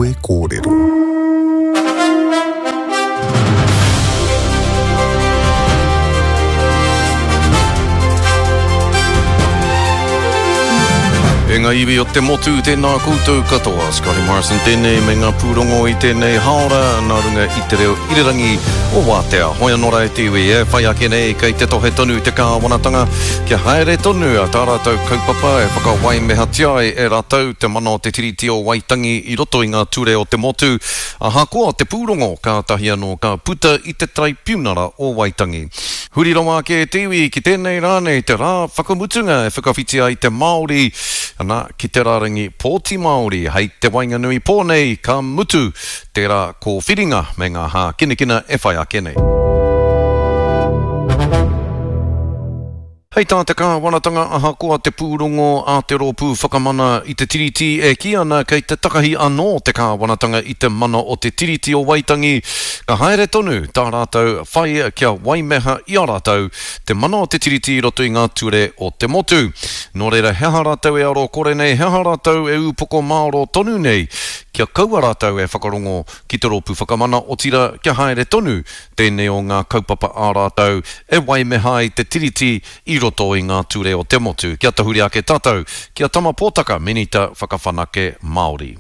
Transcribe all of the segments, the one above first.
e kōrero. E ngā iwi o te motu tēnā koutou katoa. Scotty Morrison tēnei me ngā pūrongo i tēnei haora nā runga i te reo irirangi o Wātea. Hoi anō rai te iwi whai ake nei kei te tohe tonu te kāwanatanga kia haere tonu a tā rātou kaupapa e whakawai meha tiai e rātou te mana o te tiriti o Waitangi i roto i ngā ture o te motu. Aha koa te pūrongo ka tahi anō ka puta i te tai piunara o Waitangi. Huri ronga ke te iwi ki tēnei rānei te rā whakamutunga e whakawhitia i te Māori ana ki te rārangi Pōti Māori hei te Wainganui pōnei ka mutu tērā ko whiringa me ngā hā kinekina e whai ake nei. Hei tā te kāwanatanga aha koa te pūrongo a te rōpū whakamana i te tiriti e ki ana kei te takahi anō te kāwanatanga i te mana o te tiriti o Waitangi. Ka haere tonu tā rātou whai kia waimeha i a rātou te mana o te tiriti roto i ngā ture o te motu. Nō reira heha rātou e aro kore nei, heha rātou e upoko māro tonu nei. Kia kaua rātou e whakarongo ki te rōpū whakamana o tira kia haere tonu tēnei o ngā kaupapa a rātou e waimeha i te tiriti i roto i ngā ture o te motu. Kia tahuri ake tātou, kia tama pōtaka menita whakawhanake Māori.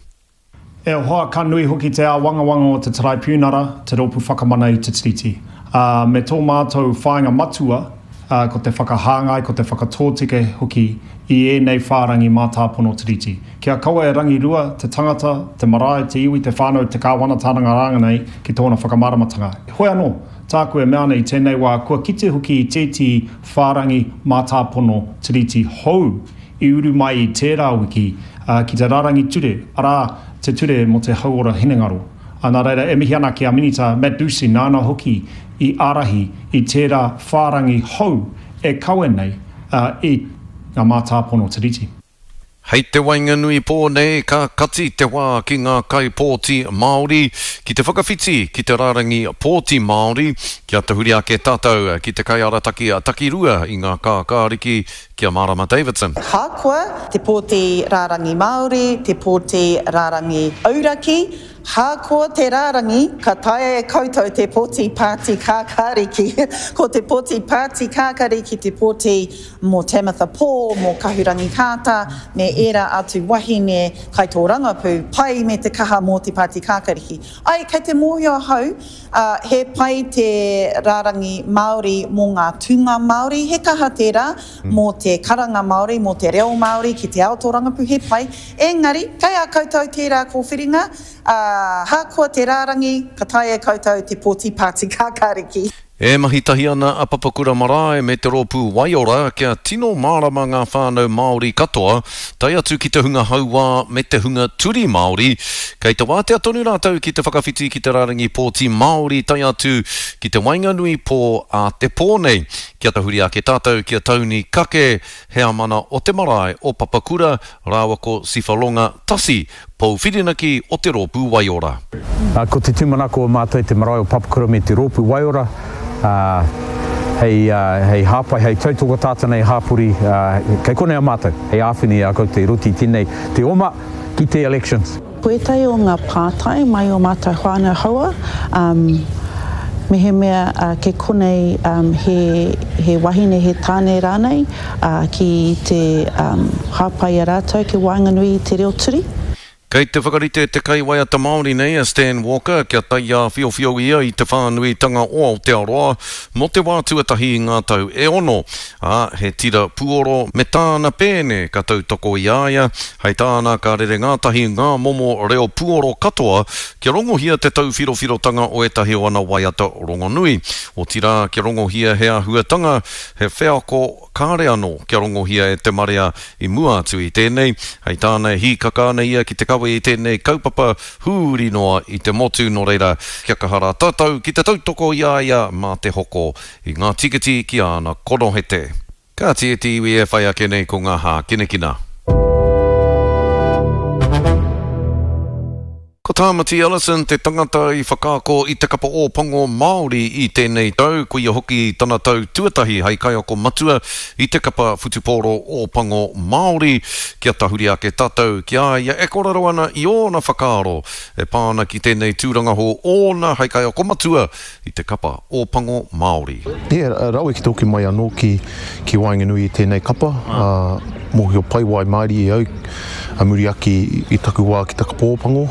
E hoa ka nui hoki te a wangawanga o te tarai piunara, te rōpū whakamana i te tiriti. Me tō mātou whāinga matua, ko te whakahāngai, ko te whakatōtike hoki i ēnei whārangi mā tāpono tiriti. Kia kaua e rangi rua, te tangata, te marae, te iwi, te whānau, te kāwanatānanga rānganei ki tōna whakamaramatanga. Hoi anō, tāku e mea nei tēnei wā, kua kite hoki i tēti whārangi mā tāpono tiriti hou i uru mai i tērā wiki ki te rārangi ture, arā te ture mo te hauora hinengaro. Nā reira, e mihi ana ki a minita Matt Ducey nāna hoki i arahi i tērā whārangi hou e kaue nei i ngā mā tāpono tiriti. Hei te Wainganui pōnei ka kati te wā ki ngā kai Pōti Māori, ki te whakawhiti ki te rārangi Pōti Māori, kia te huri ake tātou ki te kai arataki a takirua i ngā kākāriki kia Marama Davidson. Hākua, te Pōti Rārangi Māori, te Pōti Rārangi Auraki, hākua te rārangi, ka tae e koutou te Pōti Pāti Kākāriki. Ko te Pōti Pāti Kākāriki, te Pōti mō Tamitha Paul, mō Kahurangi Kāta, me era atu wahine kai tō rangapū, pai me te kaha mō te Pāti Kākāriki. Ai, kei te mōhio hau, he pai te rārangi Māori mō ngā tunga Māori, he kaha tērā mō te karanga Māori, mō te reo Māori, ki te ao tō rangapū, he pai. Engari, kai a koutou tērā ko whiringa, hākua te rārangi, ka tae e koutou te Pōti Pāti Kākāriki. E mahitahi ana a Papakura Marae me te rōpū Waiora kia tino mārama ngā whānau Māori katoa, tai atu ki te hunga hauā me te hunga turi Māori, kei te wātea tonu rātou ki te whakawhiti ki te rārangi Pōti Māori, tai atu ki te Wainganui pō a te pōnei, kia tahuri ake tātou kia tauni kake hea mana o te marae o Papakura, Rawako Sifalonga Tasi, pou whirinaki o te rōpū Waiora. Ko te tūmanako o mātou te marae o Papakura me te rōpū Waiora, hei hāpai, hei tautoko tātanei hāpuri, kei konei a mātou, hei āwhini a kau te ruti tēnei, te oma ki te elections. Puetai o ngā pātai mai o mātou whānau haua, me he mea ke konei he wahine he tāne rānei ki te hāpai a rātou ke Wainganui te reo turi. Kei te whakarite te kai waiata Māori nei a Stan Walker kia tai a whiowhio ia i te whānui tanga o Aotearoa mo te wā tuatahi i ngā tau e ono. He tira puoro me tāna pēne ka tau toko i aia, hei tāna ka rere ngātahi ngā momo reo puoro katoa kia rongohia te tau whirowhirotanga o etahi o ana waiata Rongonui. O tira kia rongohia hea huatanga he wheako kāre anō kia rongohia e te marea i mua atu i tēnei, hei tāna hi kakāne ia ki te kawa i tēnei kaupapa hūri noa i te motu no reira kia kahara tātou ki te tautoko i aia mā te hoko i ngā tikiti ki ana konohete. Ka tieti iwi e whai ake nei ko ngā hā kinekina. Ko Tamati Ellison, te tangata I whakaako I te kapa o pango Māori I tēnei tau, ko ia hoki tana tau tuatahi hei kai ako matua I te kapa whutupōro o pango Māori, kia tahuri ake tātou, kia ia e koraro ana I ōna whakaaro, e pāna ki tēnei tūrangaho ōna hei kai ako matua I te kapa o pango Māori. Rau e ki toki mai anō ki Waenganui I tēnei kapa, mohi o Paiwai Māori e au, a muri aki I taku wā ki taka pōpango.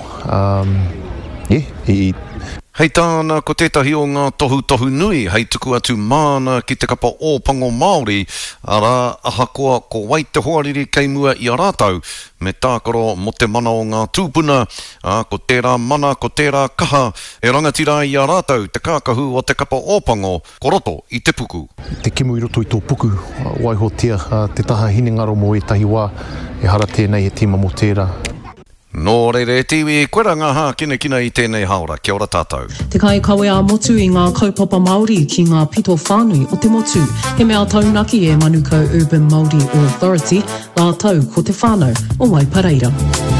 Hei tāna ko tētahi o ngā tohu nui, hei tuku atu māna ki te kapa o pango Māori, ara ahakoa ko wai te hoariri kei mua I a rātau, me tākaro mo te mana o ngā tūpuna, ko tērā mana, ko tērā kaha, e rangatira I a rātau, te kākahu o te kapa o pango, ko roto I te puku. Te kimu I roto I tō puku, waihotia, te taha hinengaro mo e tahi wā, e hara tēnei he tima mo tērā. Nō reire tiwi, koera ngā hā kina I tēnei haora, kia ora tātou. Te kai kawe a motu I ngā kaupapa Māori ki ngā pito whānui o te motu. He mea taunaki e Manukau Urban Māori Authority, la tau ko te whānau o Waipareira.